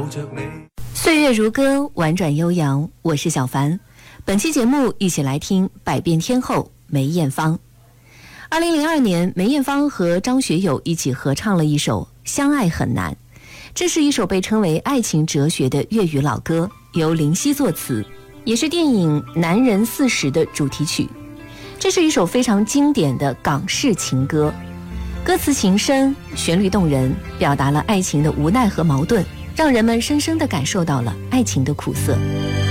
岁月如歌，婉转悠扬，我是小凡。本期节目一起来听百变天后梅艳芳。2002年，梅艳芳和张学友一起合唱了一首《相爱很难》，这是一首被称为爱情哲学的粤语老歌，由林夕作词，也是电影《男人40》的主题曲。这是一首非常经典的港式情歌，歌词情深，旋律动人，表达了爱情的无奈和矛盾，让人们深深地感受到了爱情的苦涩。